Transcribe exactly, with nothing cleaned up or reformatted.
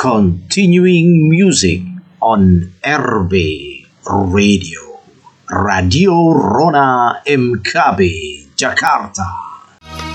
Continuing music on R B Radio. Radio Rona M K B Jakarta.